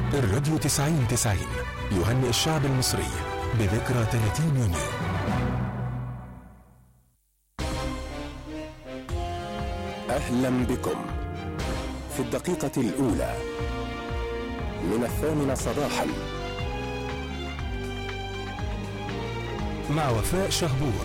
الراديو 90-90 يهنئ الشعب المصري بذكرى 30 يونيو. أهلا بكم في الدقيقة الأولى من 8 صباحا مع وفاء شهبور.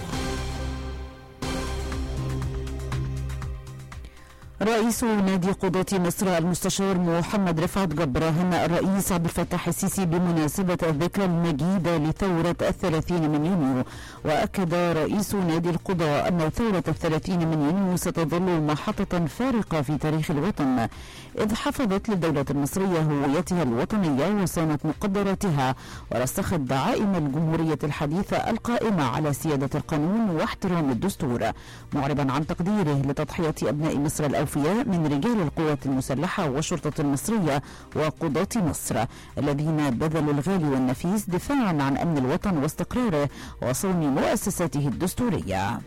رئيس نادي قضاة مصر المستشار محمد رفعت جبر هنأ الرئيس عبد الفتاح السيسي بمناسبة الذكرى المجيدة لثورة 30 من يونيو. وأكد رئيس نادي القضاة أن ثورة 30 من يونيو ستظل محطة فارقة في تاريخ الوطن، إذ حفظت للدولة المصرية هويتها الوطنية وصانت مقدراتها ورسخت دعائم الجمهورية الحديثة القائمة على سيادة القانون واحترام الدستور، معربا عن تقديره لتضحية أبناء مصر الأوفياء من رجال القوات المسلحة والشرطة المصرية وقضاة مصر الذين بذلوا الغالي والنفيس دفاعا عن أمن الوطن واستقراره وصون مؤسساته الدستورية.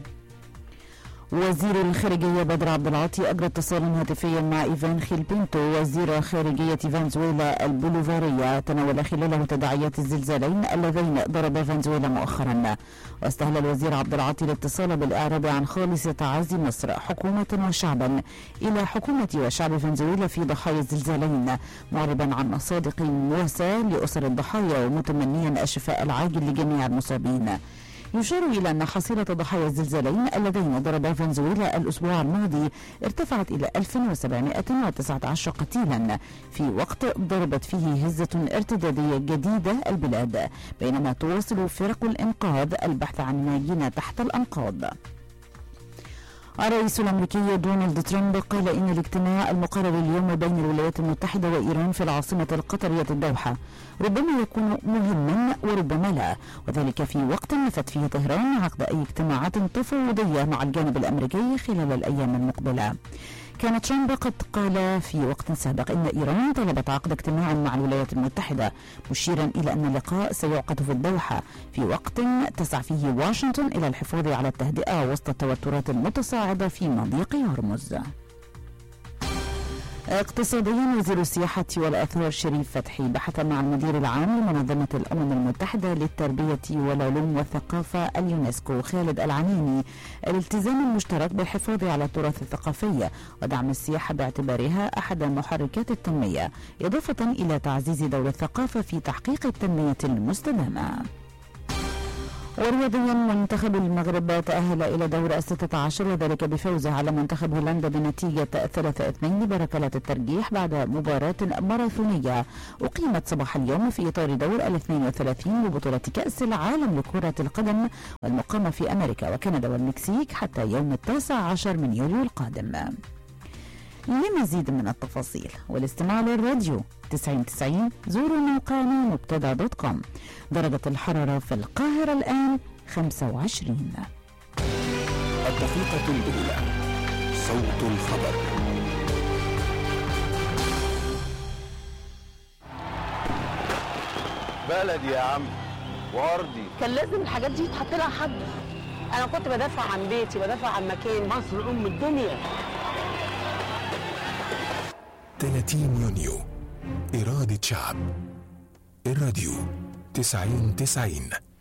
وزير الخارجية بدر عبد العاطي أجرى اتصالا هاتفيا مع إيفان خيلبينتو وزير خارجية فنزويلا البوليفارية تناول خلاله تداعيات الزلزالين اللذين ضربا فنزويلا مؤخرا. واستهل الوزير عبد العاطي الاتصال بالإعراب عن خالص تعازي مصر حكومة وشعبا إلى حكومة وشعب فنزويلا في ضحايا الزلزالين، معربا عن صادق مواساة لأسر الضحايا ومتمنيا الشفاء العاجل لجميع المصابين. يشار إلى أن حصيلة ضحايا الزلزالين اللذين ضربا فنزويلا الأسبوع الماضي ارتفعت إلى 1719 قتيلا في وقت ضربت فيه هزة ارتدادية جديدة البلاد، بينما تواصل فرق الإنقاذ البحث عن الناجين تحت الأنقاض. الرئيس الأمريكي دونالد ترامب قال إن الاجتماع المقرر اليوم بين الولايات المتحدة وإيران في العاصمة القطرية الدوحة ربما يكون مهما وربما لا، وذلك في وقت نفت فيه طهران عقد أي اجتماعات تفاوضية مع الجانب الأمريكي خلال الأيام المقبلة. كان ترامب قد قال في وقت سابق إن إيران طلبت عقد اجتماع مع الولايات المتحدة، مشيرا إلى أن اللقاء سيعقد في الدوحة في وقت تسعى فيه واشنطن إلى الحفاظ على التهدئة وسط التوترات المتصاعدة في مضيق هرمز. اقتصاديا، وزير السياحة والآثار شريف فتحي بحث مع المدير العام لمنظمة الأمم المتحدة للتربية والعلوم والثقافة اليونسكو خالد العناني الالتزام المشترك بالحفاظ على التراث الثقافي ودعم السياحة باعتبارها أحد محركات التنمية، إضافة إلى تعزيز دور الثقافة في تحقيق التنمية المستدامة. ورياضيا، منتخب المغرب تأهل إلى دور 16 وذلك بفوزه على منتخب هولندا بنتيجة 3-2 بركلات الترجيح بعد مباراة ماراثونية أقيمت صباح اليوم في إطار دور 32 ببطولة كأس العالم لكرة القدم والمقامة في أمريكا وكندا والمكسيك حتى يوم 19 من يوليو القادم. لمزيد من التفاصيل والاستماع للراديو 90-90 زوروا موقعنا مبتدأ.com. درجة الحرارة في القاهرة الآن 25. الدقيقة الأولى صوت الخبر. بلدي يا عم وارضي، كان لازم الحاجات دي يتحط لها حد. انا كنت بدافع عن بيتي، بدافع عن مكان مصر ام الدنيا. 30 يونيو إرادة شعب. الراديو 90-90.